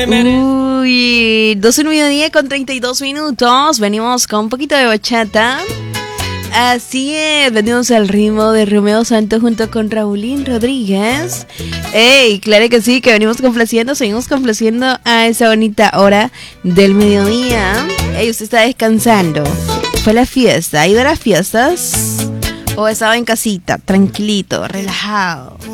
Uy, 12 del mediodía con 32 minutos. Venimos con un poquito de bachata. Así es, venimos al ritmo de Romeo Santos junto con Raulín Rodríguez. Ey, claro que sí, que venimos complaciendo, seguimos complaciendo a esa bonita hora del mediodía. Ey, usted está descansando. ¿Fue la fiesta? ¿Ha ido a las fiestas? ¿O estaba en casita, tranquilito, relajado?